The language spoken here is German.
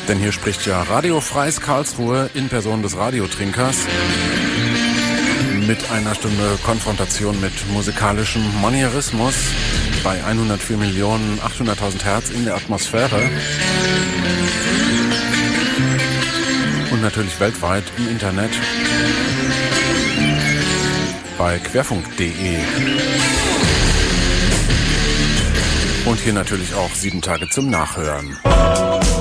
Denn hier spricht ja Radio Freies Karlsruhe in Person des Radiotrinkers mit einer Stunde Konfrontation mit musikalischem Manierismus bei 104.800.000 Hertz in der Atmosphäre und natürlich weltweit im Internet bei querfunk.de und hier natürlich auch 7 Tage zum Nachhören.